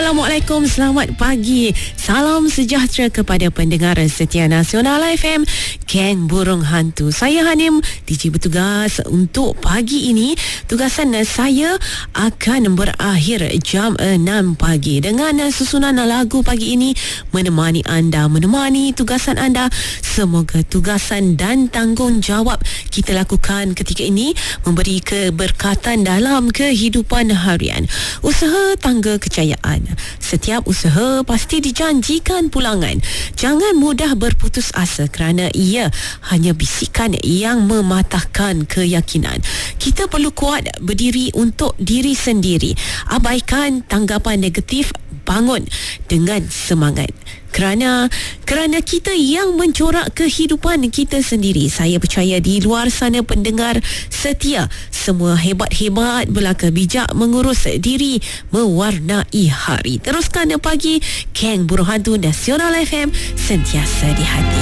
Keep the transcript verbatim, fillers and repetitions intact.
Assalamualaikum, selamat pagi. Salam sejahtera kepada pendengar setia Nasional F M, Geng Burung Hantu. Saya Hanim, D J bertugas untuk pagi ini. Tugasan saya akan berakhir jam enam pagi dengan susunan lagu pagi ini menemani anda, menemani tugasan anda. Semoga tugasan dan tanggungjawab kita lakukan ketika ini memberi keberkatan dalam kehidupan harian. Usaha tangga kejayaan. Setiap usaha pasti dijanjikan pulangan. Jangan mudah berputus asa kerana ia hanya bisikan yang mematahkan keyakinan. Kita perlu kuat berdiri untuk diri sendiri. Abaikan tanggapan negatif, bangun dengan semangat. Kerana kerana kita yang mencorak kehidupan kita sendiri. Saya percaya di luar sana pendengar setia semua hebat-hebat, belaka bijak mengurus diri, mewarnai hari. Teruskan pagi, Geng Burung Hantu Nasional F M, sentiasa di hati.